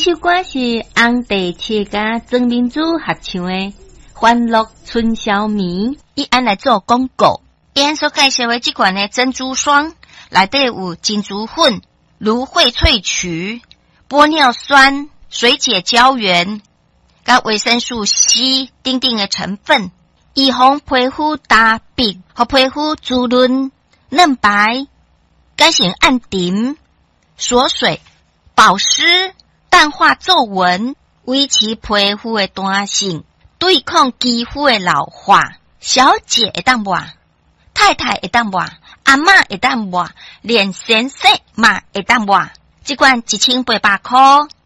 首歌是红地切甲曾明珠合唱的《欢乐春宵眠》。 伊安来做广告，伊安所介绍的这款的珍珠霜，内底有金珠粉、芦荟萃取、玻尿酸、水解胶原、甲维生素 C 等等的成分，预防皮肤大病和皮肤滋润嫩白，改善暗沉、锁水、保湿、淡化皱纹，维持皮肤的弹性，对抗肌肤的老化。小姐会当抹，太太会当抹，阿嬷会当抹，连先生嘛会当抹。这款1800块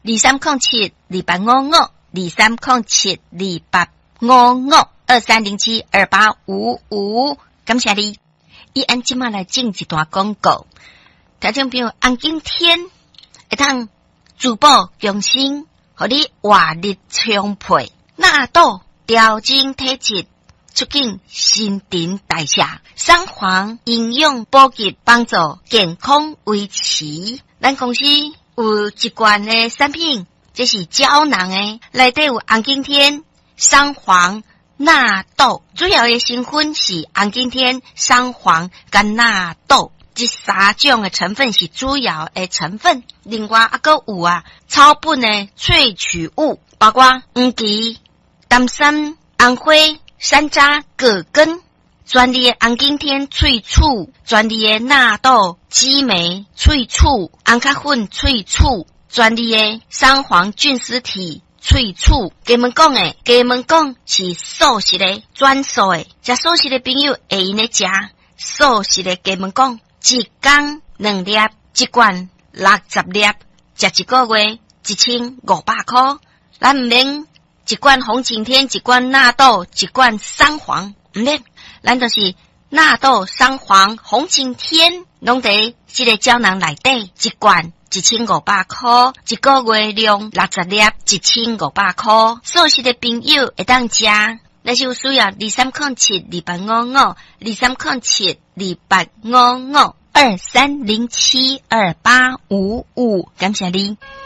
，2307285523072855，感谢你。伊按即马来进一段广告，听众朋友，红景天会当珠宝用心，互你活力充沛，纳豆调整体质，促进新陈代谢，三黄营养补给，帮助健康维持。咱公司有一罐的产品，这是胶囊的，内底有红景天、三黄、纳豆，主要的成分是红景天、三黄跟纳豆，这三种的成分是主要的成分。另外还有草本的萃取物，包括黄芪、丹参、红花、山楂、葛根，专利的红景天萃取，专利的纳豆、激酶萃取，红咖粉萃取，专利的三黄菌丝体萃取。给们讲是素食的，专属的，食素食的朋友会用来食素食的。给们讲，一天2粒，一罐60粒，食一个月1500块。咱唔免一罐红景天，一罐纳豆，一罐三黄，唔免，咱就是纳豆、三黄、红景天，拢在这个胶囊内底，一罐1500块，一个月量60粒，1500块。素食的朋友会当食，但是有需要2307285523072855，感谢你。